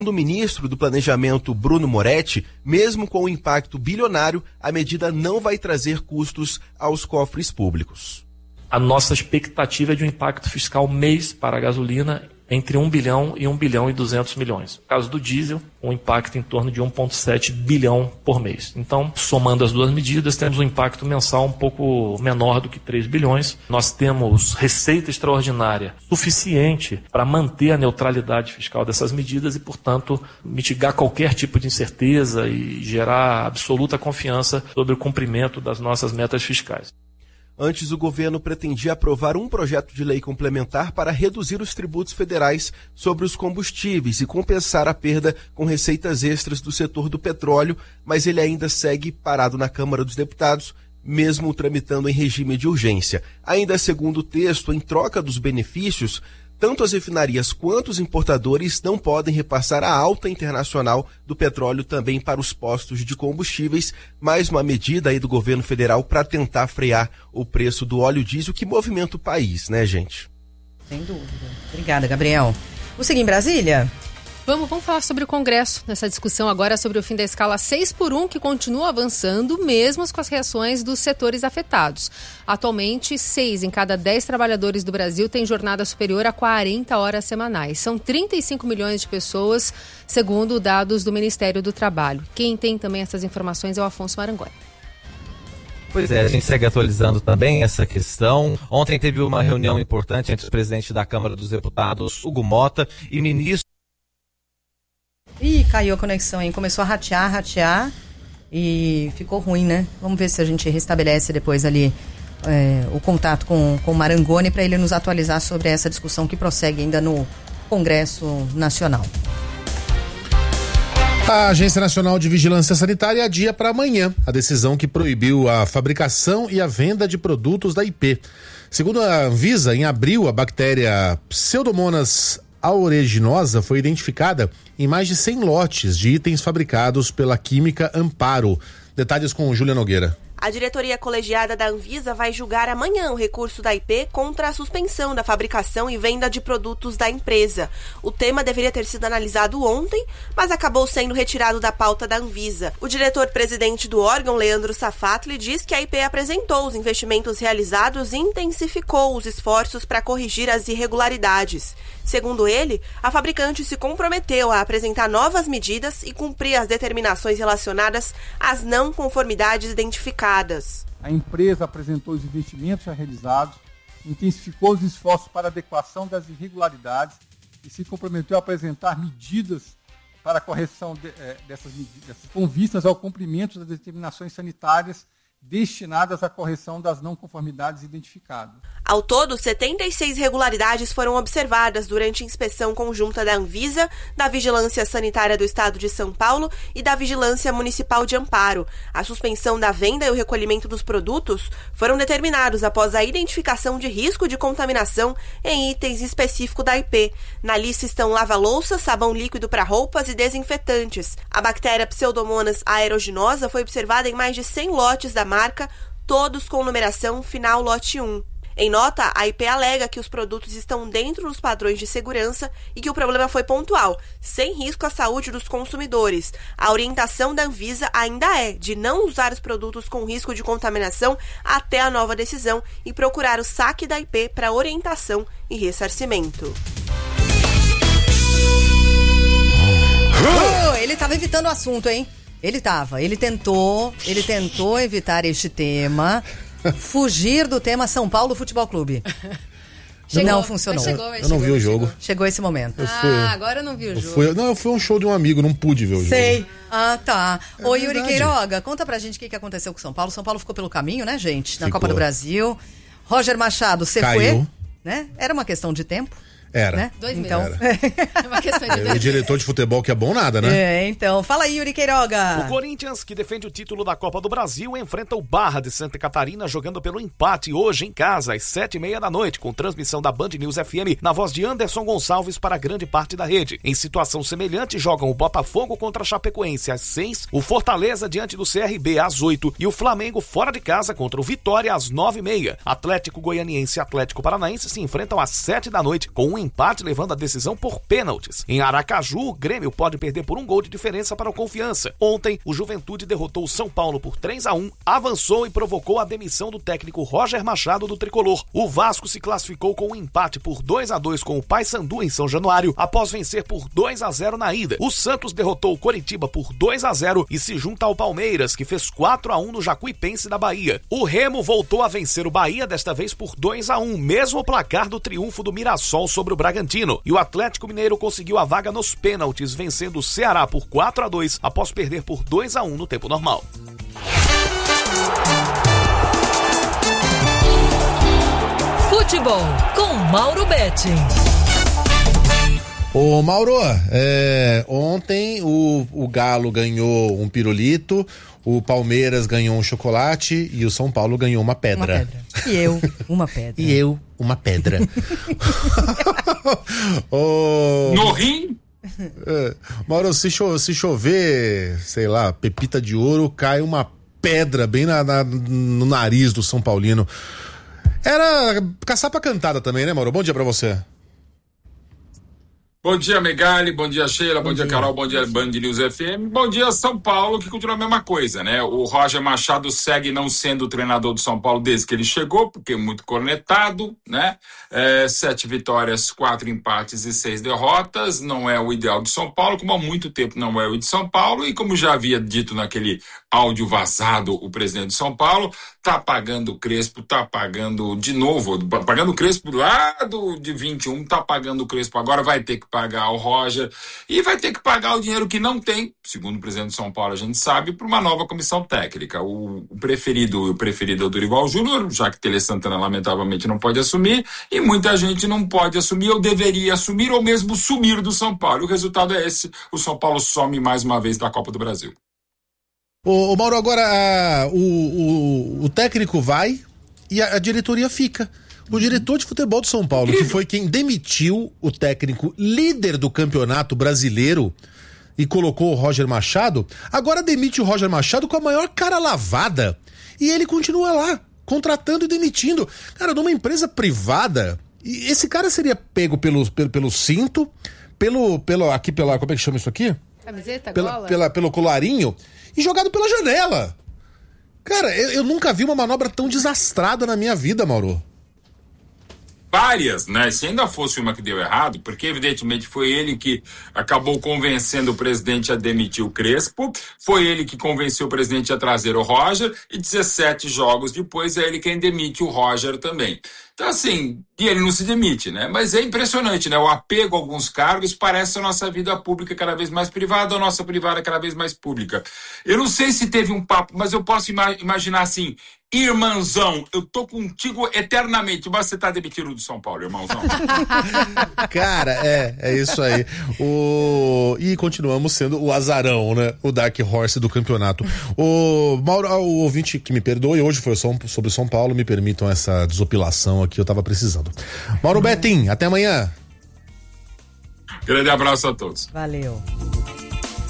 Do ministro do Planejamento, Bruno Moretti, mesmo com o impacto bilionário, a medida não vai trazer custos aos cofres públicos. A nossa expectativa é de um impacto fiscal mês para a gasolina entre 1 bilhão e 1 bilhão e 200 milhões. No caso do diesel, um impacto em torno de 1,7 bilhão por mês. Então, somando as duas medidas, temos um impacto mensal um pouco menor do que 3 bilhões. Nós temos receita extraordinária suficiente para manter a neutralidade fiscal dessas medidas e, portanto, mitigar qualquer tipo de incerteza e gerar absoluta confiança sobre o cumprimento das nossas metas fiscais. Antes, o governo pretendia aprovar um projeto de lei complementar para reduzir os tributos federais sobre os combustíveis e compensar a perda com receitas extras do setor do petróleo, mas ele ainda segue parado na Câmara dos Deputados, mesmo tramitando em regime de urgência. Ainda segundo o texto, em troca dos benefícios, tanto as refinarias quanto os importadores não podem repassar a alta internacional do petróleo também para os postos de combustíveis, mais uma medida aí do governo federal para tentar frear o preço do óleo diesel que movimenta o país, né, gente? Sem dúvida. Obrigada, Gabriel. Vamos seguir em Brasília? Vamos falar sobre o Congresso, nessa discussão agora sobre o fim da escala 6x1, que continua avançando, mesmo com as reações dos setores afetados. Atualmente, 6 em cada 10 trabalhadores do Brasil têm jornada superior a 40 horas semanais. São 35 milhões de pessoas, segundo dados do Ministério do Trabalho. Quem tem também essas informações é o Afonso Marangoni. Pois é, a gente segue atualizando também essa questão. Ontem teve uma reunião importante entre o presidente da Câmara dos Deputados, Hugo Mota, e o ministro. Ih, caiu a conexão, hein? Começou a ratear e ficou ruim, né? Vamos ver se a gente restabelece depois ali o contato com o Marangoni para ele nos atualizar sobre essa discussão que prossegue ainda no Congresso Nacional. A Agência Nacional de Vigilância Sanitária adia para amanhã a decisão que proibiu a fabricação e a venda de produtos da IP. Segundo a Anvisa, em abril, a bactéria Pseudomonas aeruginosa foi identificada em mais de 100 lotes de itens fabricados pela química Amparo. Detalhes com Júlia Nogueira. A diretoria colegiada da Anvisa vai julgar amanhã o recurso da IP contra a suspensão da fabricação e venda de produtos da empresa. O tema deveria ter sido analisado ontem, mas acabou sendo retirado da pauta da Anvisa. O diretor-presidente do órgão, Leandro Safatli, diz que a IP apresentou os investimentos realizados e intensificou os esforços para corrigir as irregularidades. Segundo ele, a fabricante se comprometeu a apresentar novas medidas e cumprir as determinações relacionadas às não conformidades identificadas. A empresa apresentou os investimentos já realizados, intensificou os esforços para adequação das irregularidades e se comprometeu a apresentar medidas para a correção dessas medidas, com vistas ao cumprimento das determinações sanitárias destinadas à correção das não conformidades identificadas. Ao todo, 76 irregularidades foram observadas durante a inspeção conjunta da Anvisa, da Vigilância Sanitária do Estado de São Paulo e da Vigilância Municipal de Amparo. A suspensão da venda e o recolhimento dos produtos foram determinados após a identificação de risco de contaminação em itens específicos da IP. Na lista estão lava-louça, sabão líquido para roupas e desinfetantes. A bactéria Pseudomonas aeruginosa foi observada em mais de 100 lotes da marca, todos com numeração final lote 1. Em nota, a IP alega que os produtos estão dentro dos padrões de segurança e que o problema foi pontual, sem risco à saúde dos consumidores. A orientação da Anvisa ainda é de não usar os produtos com risco de contaminação até a nova decisão e procurar o saque da IP para orientação e ressarcimento. Ele estava evitando o assunto, hein? Ele tentou evitar este tema, fugir do tema São Paulo Futebol Clube. Não funcionou. Eu não vi o jogo. Chegou esse momento. Agora eu não vi o jogo. Eu fui a um show de um amigo, não pude ver o jogo. Sei. Ah, tá. Ô, Yuri Queiroga, conta pra gente o que aconteceu com o São Paulo. São Paulo ficou pelo caminho, né, gente? Na Copa do Brasil. Roger Machado, você foi, né? Era uma questão de tempo. Era. Né? 2 meses. Então. É uma questão de 2 meses. O diretor de futebol que é bom nada, né? Então. Fala aí, Yuri Queiroga. O Corinthians, que defende o título da Copa do Brasil, enfrenta o Barra de Santa Catarina jogando pelo empate hoje em casa, às 7h30 da noite, com transmissão da Band News FM, na voz de Anderson Gonçalves para grande parte da rede. Em situação semelhante, jogam o Botafogo contra a Chapecoense às 6h, o Fortaleza diante do CRB às 8h e o Flamengo fora de casa contra o Vitória às 9h30. Atlético Goianiense e Atlético Paranaense se enfrentam às 7h da noite, com um empate, levando a decisão por pênaltis. Em Aracaju, o Grêmio pode perder por 1 gol de diferença para o Confiança. Ontem, o Juventude derrotou o São Paulo por 3-1, avançou e provocou a demissão do técnico Roger Machado do Tricolor. O Vasco se classificou com um empate por 2-2 com o Paysandu em São Januário, após vencer por 2-0 na ida. O Santos derrotou o Coritiba por 2-0 e se junta ao Palmeiras, que fez 4-1 no Jacuipense da Bahia. O Remo voltou a vencer o Bahia, desta vez por 2-1, mesmo placar do triunfo do Mirassol sobre o Bragantino. E o Atlético Mineiro conseguiu a vaga nos pênaltis, vencendo o Ceará por 4-2, após perder por 2-1 no tempo normal. Futebol com Mauro Betting. Ô Mauro, ontem o Galo ganhou um pirulito, o Palmeiras ganhou um chocolate e o São Paulo ganhou uma pedra. E eu, uma pedra. E eu, uma pedra. No rim? Mauro, se chover, sei lá, pepita de ouro, cai uma pedra bem no nariz do São Paulino. Era caçapa cantada também, né, Mauro? Bom dia pra você. Bom dia, Megali, bom dia, Sheila, bom dia, Carol, bom dia, Band News FM, bom dia, São Paulo, que continua a mesma coisa, né? O Roger Machado segue não sendo o treinador do São Paulo desde que ele chegou, porque é muito cornetado, né? 7 vitórias, 4 empates e 6 derrotas, não é o ideal do São Paulo, como há muito tempo não é o de São Paulo, e como já havia dito naquele áudio vazado o presidente de São Paulo, tá pagando o Crespo, tá pagando de novo, pagando o Crespo lá de 21, tá pagando o Crespo, agora vai ter que pagar o Roger e vai ter que pagar o dinheiro que não tem, segundo o presidente de São Paulo, a gente sabe, para uma nova comissão técnica. O preferido é o Dorival Júnior, já que Tele Santana lamentavelmente não pode assumir, e muita gente não pode assumir, ou deveria assumir, ou mesmo sumir do São Paulo. O resultado é esse, o São Paulo some mais uma vez da Copa do Brasil. Ô Mauro, agora o técnico vai e a diretoria fica. O diretor de futebol do São Paulo, que foi quem demitiu o técnico líder do campeonato brasileiro e colocou o Roger Machado, agora demite o Roger Machado com a maior cara lavada e ele continua lá, contratando e demitindo. Cara, numa empresa privada, esse cara seria pego pelo cinto, como é que chama isso aqui? Camiseta, gola? Pelo colarinho e jogado pela janela. Cara, eu nunca vi uma manobra tão desastrada na minha vida, Mauro. Várias, né? Se ainda fosse uma que deu errado, porque evidentemente foi ele que acabou convencendo o presidente a demitir o Crespo, foi ele que convenceu o presidente a trazer o Roger, e 17 jogos depois é ele quem demite o Roger também. Então, assim, e ele não se demite, né? Mas é impressionante, né? O apego a alguns cargos parece a nossa vida pública cada vez mais privada, a nossa privada cada vez mais pública. Eu não sei se teve um papo, mas eu posso imaginar assim: irmãozão, eu tô contigo eternamente, mas você tá demitido do São Paulo, irmãozão. Cara, é isso aí. E continuamos sendo o azarão, né? O Dark Horse do campeonato. O Mauro, o ouvinte que me perdoe, hoje foi sobre o São Paulo, me permitam essa desopilação aqui, eu tava precisando. Mauro Betting, até amanhã. Grande abraço a todos. Valeu.